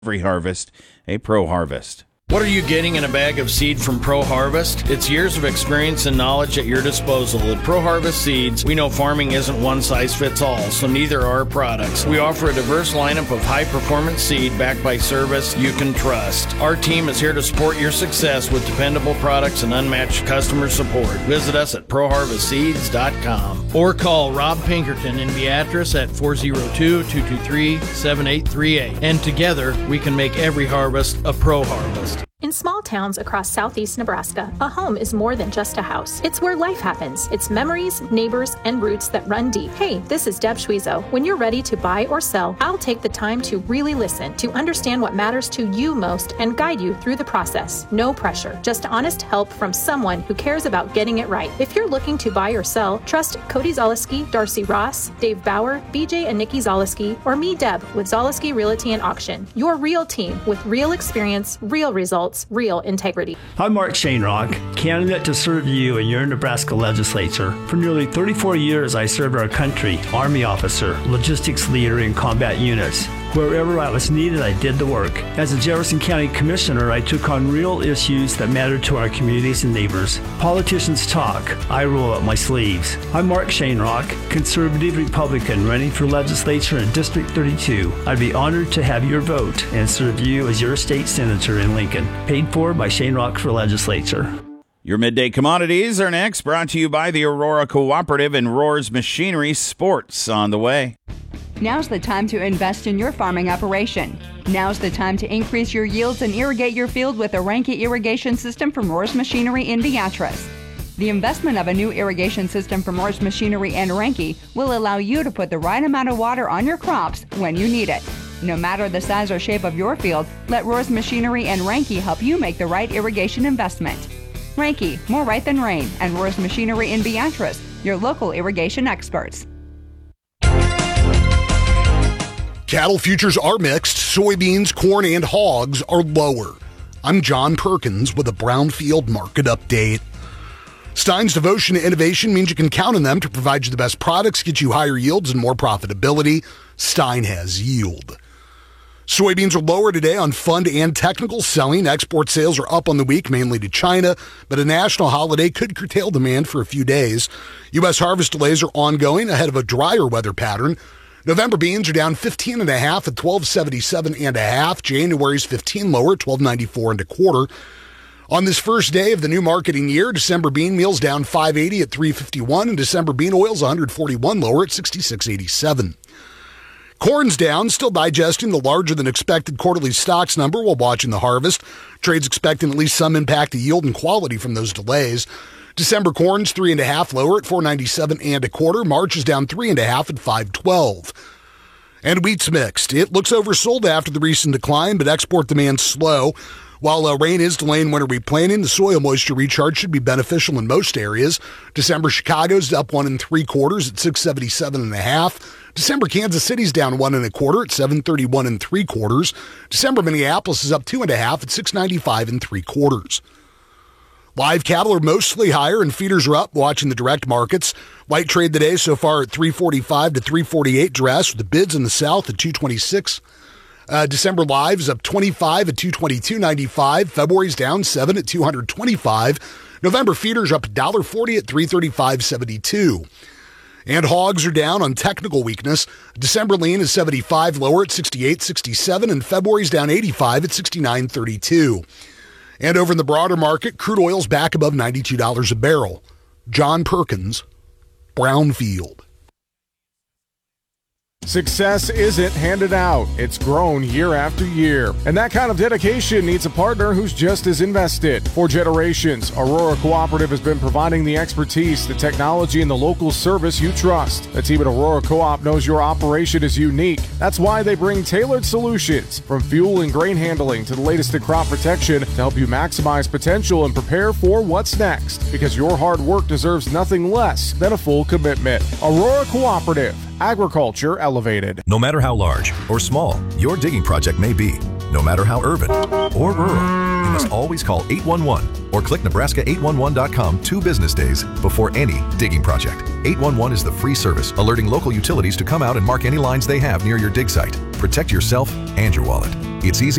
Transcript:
Every harvest, a Pro Harvest. What are you getting in a bag of seed from Pro Harvest? It's years of experience and knowledge at your disposal. At Pro Harvest Seeds, we know farming isn't one size fits all, so neither are our products. We offer a diverse lineup of high-performance seed backed by service you can trust. Our team is here to support your success with dependable products and unmatched customer support. Visit us at ProHarvestSeeds.com or call Rob Pinkerton in Beatrice at 402-223-7838. And together, we can make every harvest a Pro Harvest. In small towns across southeast Nebraska, a home is more than just a house. It's where life happens. It's memories, neighbors, and roots that run deep. Hey, this is Deb Schwezo. When you're ready to buy or sell, I'll take the time to really listen, to understand what matters to you most, and guide you through the process. No pressure, just honest help from someone who cares about getting it right. If you're looking to buy or sell, trust Cody Zaleski, Darcy Ross, Dave Bauer, BJ and Nikki Zaleski, or me, Deb, with Zaleski Realty and Auction. Your real team with real experience, real results, real integrity. I'm Mark Shanerock, candidate to serve you in your Nebraska legislature. For nearly 34 years, I served our country, Army officer, logistics leader in combat units. Wherever I was needed, I did the work. As a Jefferson County Commissioner, I took on real issues that mattered to our communities and neighbors. Politicians talk, I roll up my sleeves. I'm Mark Shanerock, conservative Republican running for legislature in District 32. I'd be honored to have your vote and serve you as your state senator in Lincoln. Paid for by Shanerock for Legislature. Your midday commodities are next, brought to you by the Aurora Cooperative and Roars Machinery. Sports on the way. Now's the time to invest in your farming operation. Now's the time to increase your yields and irrigate your field with a Ranke irrigation system from Roars Machinery in Beatrice. The investment of a new irrigation system from Roars Machinery and Ranke will allow you to put the right amount of water on your crops when you need it. No matter the size or shape of your field, let Roars Machinery and Ranke help you make the right irrigation investment. Ranke, more right than rain, and Roars Machinery in Beatrice, your local irrigation experts. Cattle futures are mixed. Soybeans, corn, and hogs are lower. I'm John Perkins with a Brownfield market update. Stein's devotion to innovation means you can count on them to provide you the best products, get you higher yields and more profitability. Stein has yield. Soybeans are lower today on fund and technical selling. Export sales are up on the week, mainly to China, but a national holiday could curtail demand for a few days. U.S. harvest delays are ongoing ahead of a drier weather pattern. November beans are down 15.5 at 12.77.5. January's 15 lower, 12.94 1/4. On this first day of the new marketing year, December bean meal's down 5.80 at 3.51, and December bean oil's 141 lower at 66.87. Corn's down, still digesting the larger than expected quarterly stocks number while watching the harvest. Trade's expecting at least some impact to yield and quality from those delays. December corn's 3.5 lower at 4.97 1/4. March is down 3.5 at 5.12. And wheat's mixed. It looks oversold after the recent decline, but export demand's slow. While rain is delaying winter replanting, the soil moisture recharge should be beneficial in most areas. December Chicago's up 1 3/4 at 677.5. December Kansas City's down 1 1/4 at 731 3/4. December Minneapolis is up 2.5 at 695 3/4. Live cattle are mostly higher and feeders are up, watching the direct markets. White trade today so far at 345 to 348 dress, with the bids in the south at 226. December live is up 25 at 222.95. February's down 7 at 225. November feeders up $1.40 at 335.72. And hogs are down on technical weakness. December lean is 75 lower at 68.67, and February's down 85 at 69.32. And over in the broader market, crude oil's back above $92 a barrel. John Perkins, Brownfield. Success isn't handed out. It's grown year after year. And that kind of dedication needs a partner who's just as invested. For generations, Aurora Cooperative has been providing the expertise, the technology, and the local service you trust. The team at Aurora Co-op knows your operation is unique. That's why they bring tailored solutions, from fuel and grain handling to the latest in crop protection, to help you maximize potential and prepare for what's next. Because your hard work deserves nothing less than a full commitment. Aurora Cooperative. Agriculture elevated. No matter how large or small your digging project may be, no matter how urban or rural, you must always call 811 or click Nebraska811.com 2 business days before any digging project. 811 is the free service alerting local utilities to come out and mark any lines they have near your dig site. Protect yourself and your wallet. It's easy